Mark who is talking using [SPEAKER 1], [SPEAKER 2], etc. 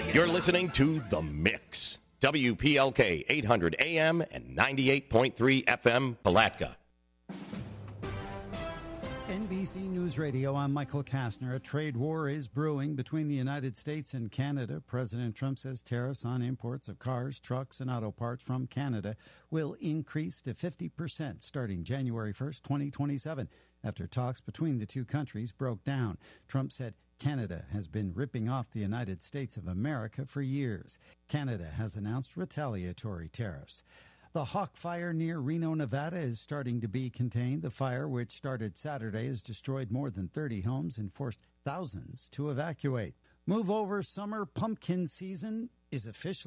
[SPEAKER 1] You're listening to The Mix. WPLK 800 AM and 98.3 FM, Palatka.
[SPEAKER 2] NBC News Radio, I'm Michael Kastner. A trade war is brewing between the United States and Canada. President Trump says tariffs on imports of cars, trucks, and auto parts from Canada will increase to 50% starting January 1st, 2027, after talks between the two countries broke down. Trump said Canada has been ripping off the United States of America for years. Canada has announced retaliatory tariffs. The Hawk Fire near Reno, Nevada is starting to be contained. The fire, which started Saturday, has destroyed more than 30 homes and forced thousands to evacuate. Move over. Summer pumpkin season is officially